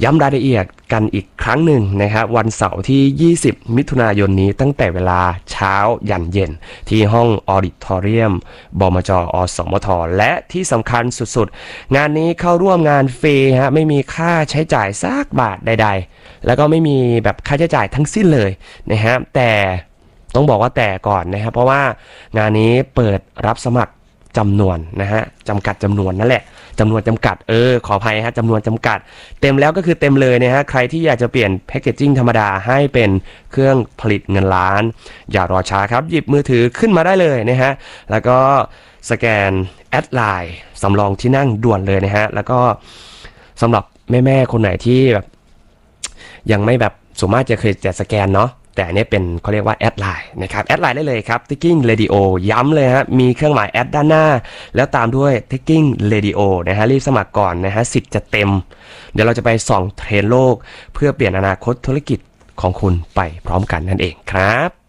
ย้ำรายละเอียดกันอีกครั้งหนึ่งนะครับวันเสาร์ที่ 20 มิถุนายนนี้ตั้งแต่เวลาเช้ายันเย็นที่ห้องออดิทอเรียมบมจอสมทและที่สำคัญสุดๆงานนี้เข้าร่วมงานฟรีฮะไม่มีค่าใช้จ่ายสักบาทใดๆแล้วก็ไม่มีแบบค่าใช้จ่ายทั้งสิ้นเลยนะฮะแต่ต้องบอกว่าแต่ก่อนนะครับเพราะว่างานนี้เปิดรับสมัครจำนวนนะฮะจำกัดจำนวนนั่นแหละจำนวนจำกัดขออภัยฮะจำนวนจำกัดเต็มแล้วก็คือเต็มเลยนะฮะใครที่อยากจะเปลี่ยนแพคเกจจิ้งธรรมดาให้เป็นเครื่องผลิตเงินล้านอย่ารอช้าครับหยิบมือถือขึ้นมาได้เลยนะฮะแล้วก็สแกนแอดไลน์สำรองที่นั่งด่วนเลยนะฮะแล้วก็สำหรับแม่ๆคนไหนที่แบบยังไม่แบบส่วนมากจะเคยจะสแกนเนาะแต่อันนี้เป็นเขาเรียกว่าแอดไลน์นะครับแอดไลน์ได้เลยครับ Taking Radio ย้ำเลยฮะมีเครื่องหมายแอดด้านหน้าแล้วตามด้วย Taking Radio นะฮะรีบสมัครก่อนนะฮะสิทธิ์จะเต็มเดี๋ยวเราจะไปส่องเทรนด์โลกเพื่อเปลี่ยนอนาคตธุรกิจของคุณไปพร้อมกันนั่นเองครับ